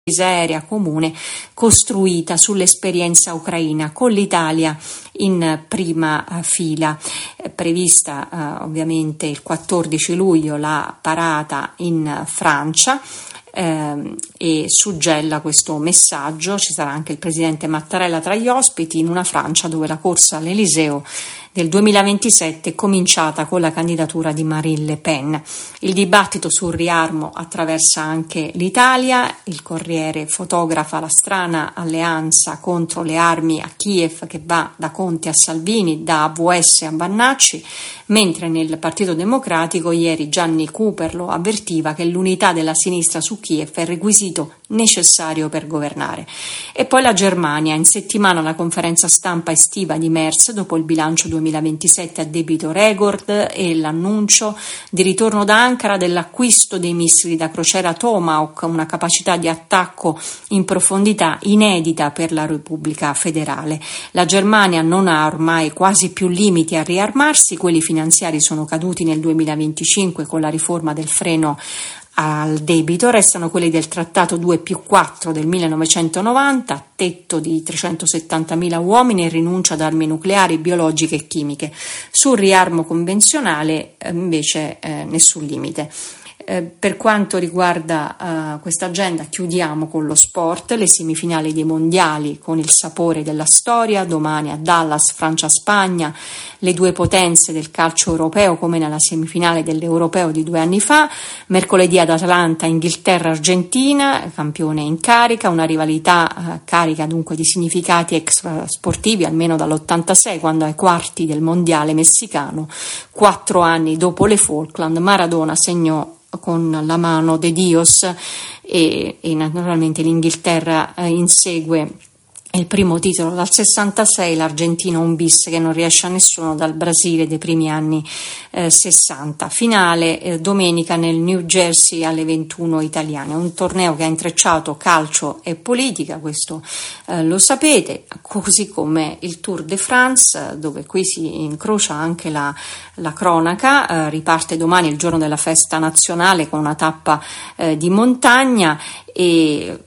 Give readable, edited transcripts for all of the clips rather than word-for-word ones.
aerea comune costruita sull'esperienza ucraina, con l'Italia in prima fila. È prevista ovviamente il 14 luglio la parata in Francia e suggella questo messaggio. Ci sarà anche il presidente Mattarella tra gli ospiti, in una Francia dove la corsa all'Eliseo del 2027 è cominciata con la candidatura di Marine Le Pen. Il dibattito sul riarmo attraversa anche l'Italia. Il Corriere fotografa la strana alleanza contro le armi a Kiev che va da Conte a Salvini, da AWS a Bannacci, mentre nel Partito Democratico ieri Gianni Cooperlo avvertiva che l'unità della sinistra su Kiev è il requisito necessario per governare. E poi la Germania, in settimana la conferenza stampa estiva di Merz dopo il bilancio 2027 a debito record e l'annuncio di ritorno da Ankara dell'acquisto dei missili da crociera Tomahawk, una capacità di attacco in profondità inedita per la Repubblica federale. La Germania non ha ormai quasi più limiti a riarmarsi, quelli finanziari sono caduti nel 2025 con la riforma del freno al debito, restano quelli del trattato 2+4 del 1990, tetto di 370.000 uomini e rinuncia ad armi nucleari, biologiche e chimiche. Sul riarmo convenzionale invece nessun limite. Per quanto riguarda questa agenda, chiudiamo con lo sport, le semifinali dei mondiali con il sapore della storia, domani a Dallas Francia-Spagna, le due potenze del calcio europeo come nella semifinale dell'Europeo di 2 anni fa, mercoledì ad Atlanta Inghilterra-Argentina, campione in carica, una rivalità carica dunque di significati extra sportivi almeno dall'86 quando ai quarti del mondiale messicano, 4 anni dopo le Falkland, Maradona segnò con la mano de Dios e naturalmente l'Inghilterra insegue il primo titolo dal 66, l'Argentina un bis che non riesce a nessuno dal Brasile dei primi anni 60. Finale domenica nel New Jersey alle 21 italiane, un torneo che ha intrecciato calcio e politica, questo lo sapete, così come il Tour de France, dove qui si incrocia anche la cronaca. Riparte domani il giorno della festa nazionale con una tappa di montagna e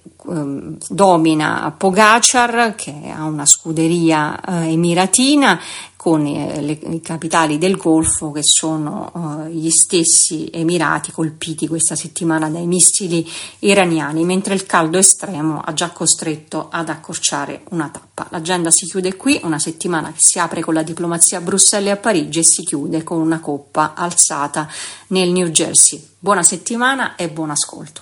domina Pogacar, che ha una scuderia emiratina con i capitali del Golfo che sono gli stessi Emirati colpiti questa settimana dai missili iraniani, mentre il caldo estremo ha già costretto ad accorciare una tappa. L'agenda si chiude qui, una settimana che si apre con la diplomazia a Bruxelles e a Parigi e si chiude con una coppa alzata nel New Jersey. Buona settimana e buon ascolto.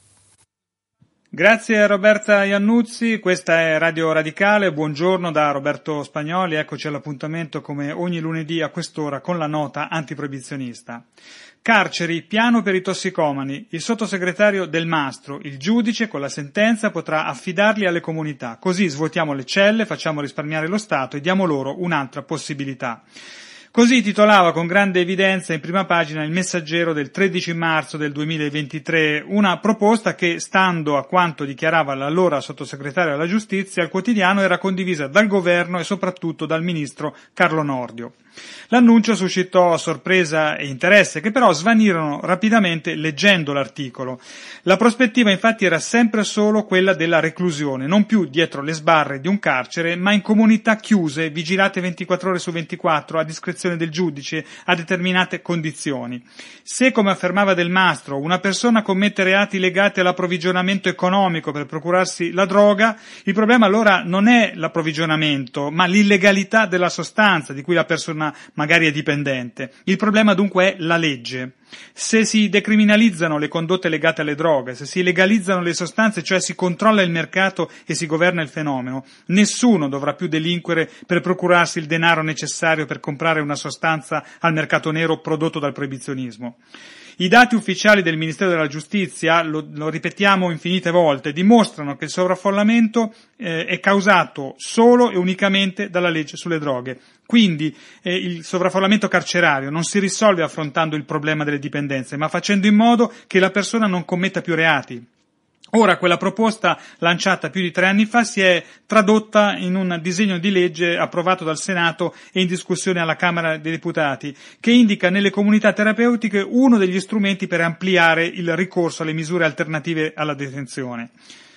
Grazie a Roberta Iannuzzi, questa è Radio Radicale, buongiorno da Roberto Spagnoli, eccoci all'appuntamento come ogni lunedì a quest'ora con la nota antiproibizionista. Carceri, piano per i tossicomani, il sottosegretario Del Mastro, il giudice con la sentenza potrà affidarli alle comunità, così svuotiamo le celle, facciamo risparmiare lo Stato e diamo loro un'altra possibilità. Così titolava con grande evidenza in prima pagina il Messaggero del 13 marzo del 2023, una proposta che, stando a quanto dichiarava l'allora sottosegretario alla giustizia, al quotidiano era condivisa dal governo e soprattutto dal ministro Carlo Nordio. L'annuncio suscitò sorpresa e interesse, che però svanirono rapidamente leggendo l'articolo. La prospettiva infatti era sempre solo quella della reclusione, non più dietro le sbarre di un carcere, ma in comunità chiuse, vigilate 24 ore su 24, a discrezione del giudice, a determinate condizioni. Se, come affermava Del Mastro, una persona commette reati legati all'approvvigionamento economico per procurarsi la droga, il problema allora non è l'approvvigionamento, ma l'illegalità della sostanza di cui la persona magari è dipendente. Il problema dunque è la legge. Se si decriminalizzano le condotte legate alle droghe, se si legalizzano le sostanze, cioè si controlla il mercato e si governa il fenomeno, nessuno dovrà più delinquere per procurarsi il denaro necessario per comprare una sostanza al mercato nero prodotto dal proibizionismo. I dati ufficiali del Ministero della Giustizia, lo ripetiamo infinite volte, dimostrano che il sovraffollamento è causato solo e unicamente dalla legge sulle droghe. Quindi il sovraffollamento carcerario non si risolve affrontando il problema delle dipendenze, ma facendo in modo che la persona non commetta più reati. Ora, quella proposta lanciata più di 3 anni fa si è tradotta in un disegno di legge approvato dal Senato e in discussione alla Camera dei Deputati, che indica nelle comunità terapeutiche uno degli strumenti per ampliare il ricorso alle misure alternative alla detenzione.